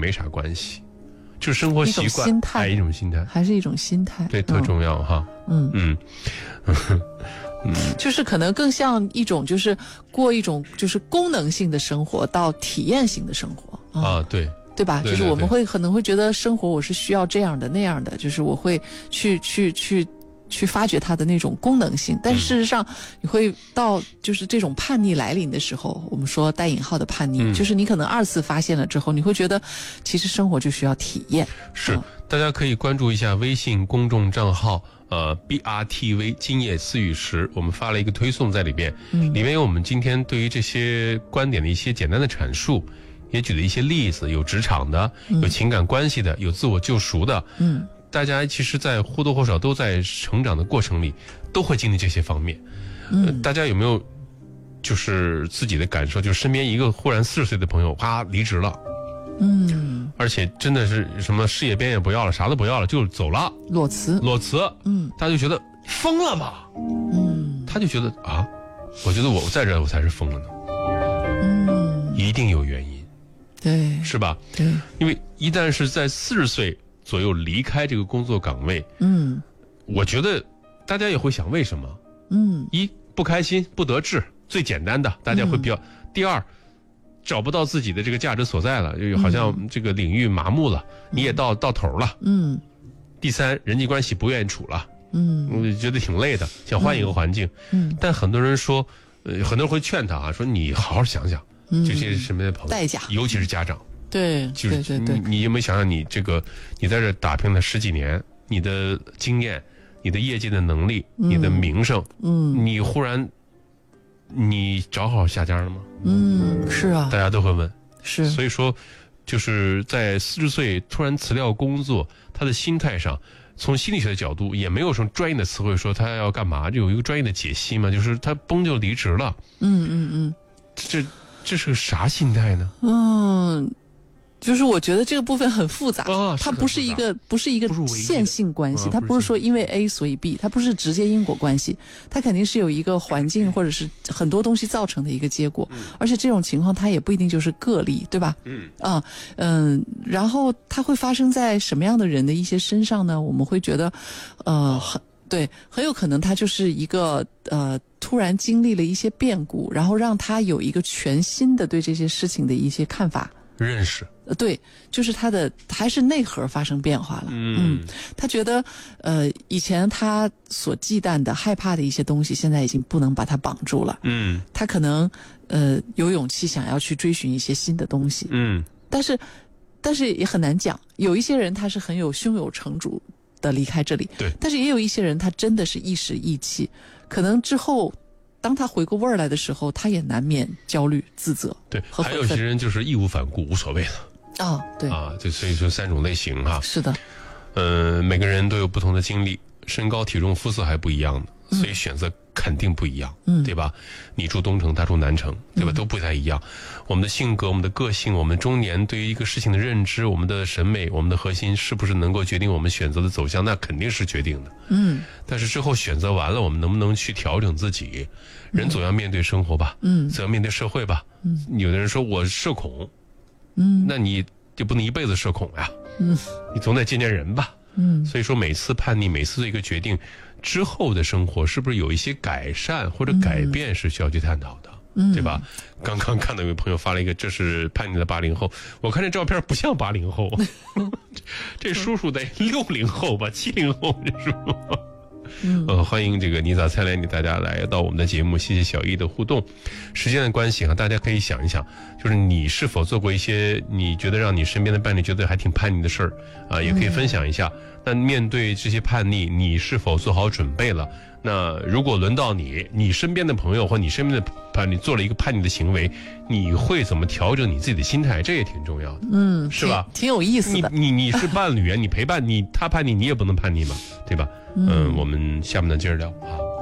没啥关系，就是生活习惯，一种心态， 还是一种心态， 对，特重要哈。 就是可能更像一种，就是过一种就是功能性的生活到体验型的生活啊，对吧？ 对， 就是我们可能会觉得生活我是需要这样的那样的，就是我会去发掘它的那种功能性，但是事实上你会到就是这种叛逆来临的时候，我们说带引号的叛逆，就是你可能2次发现了之后，你会觉得其实生活就需要体验。 是，大家可以关注一下微信公众账号BRTV 今夜思语时，我们发了一个推送在里边，里面有我们今天对于这些观点的一些简单的阐述，也举了一些例子，有职场的，有情感关系的，有自我救赎的，大家其实在或多或少都在成长的过程里都会经历这些方面。大家有没有就是自己的感受，就是身边一个忽然40岁的朋友啪离职了，而且真的是什么事业编也不要了，啥都不要了，就走了，裸辞，大家就觉得疯了吧，他就觉得啊，我觉得我在这我才是疯了呢，一定有原因， 对， 是吧？ 对， 因为一旦是在40岁左右离开这个工作岗位，我觉得大家也会想为什么，一不开心不得志，最简单的大家会比较，第二找不到自己的这个价值所在了，就好像这个领域麻木了，你也到头了，第三人际关系不愿意处了，我觉得挺累的，想换一个环境，但很多人说，很多人会劝他啊，说你好好想想，这些什么朋友代价， 尤其是家长。 对， 就是你有没有想想你你在这打拼了10几年，你的经验，你的业界的能力，你的名声，你忽然你找好下家了吗？ 是啊， 大家都会问， 是， 所以说就是在40岁突然辞掉工作，他的心态上，从心理学的角度也没有什么专业的词汇说他要干嘛，就有一个专业的解析嘛，就是他崩就离职了。这是个啥心态呢？ 就是我觉得这个部分很复杂，它不是一个线性关系，它不是说因为 A 所以 B， 它不是直接因果关系，它肯定是有一个环境或者是很多东西造成的一个结果，而且这种情况它也不一定就是个例，对吧？然后它会发生在什么样的人的一些身上呢？我们会觉得，很有可能他就是一个突然经历了一些变故，然后让他有一个全新的对这些事情的一些看法。 认识， 对，就是他的还是内核发生变化了。他觉得以前他所忌惮的害怕的一些东西现在已经不能把他绑住了。他可能有勇气想要去追寻一些新的东西。但是也很难讲，有一些人他是很有胸有成竹的离开这里， 对， 但是也有一些人他真的是一时意气，可能之后当他回过味儿来的时候，他也难免焦虑、自责。 对，还有些人就是义无反顾，无所谓了。 对就所以说3种类型哈。 是的， 每个人都有不同的经历，身高、体重、肤色还不一样的，所以选择肯定不一样，对吧？你住东城，他住南城，对吧？都不太一样。我们的性格、我们的个性、我们中年对于一个事情的认知、我们的审美、我们的核心，是不是能够决定我们选择的走向？那肯定是决定的。但是之后选择完了，我们能不能去调整自己？人总要面对生活吧，总要面对社会吧。有的人说我社恐，那你就不能一辈子社恐呀。你总得见见人吧。所以说每次叛逆，每次做一个决定之后的生活，是不是有一些改善或者改变是需要去探讨的，对吧？刚刚看到有位朋友发了一个，这是叛逆的80后，我看这照片不像80后，这叔叔得60后吧，70后这叔叔。欢迎这个泥早餐联大家来到我们的节目，谢谢小易的互动。时间的关系大家可以想一想，就是你是否做过一些你觉得让你身边的伴侣觉得还挺叛逆的事儿也可以分享一下。那面对这些叛逆，你是否做好准备了？那如果轮到你身边的朋友或你身边的伴侣做了一个叛逆的行为，你会怎么调整你自己的心态？这也挺重要的，是吧？ 挺有意思的。 你是伴侣，你陪伴他叛逆，你也不能叛逆嘛，对吧？我们下面呢接着聊啊。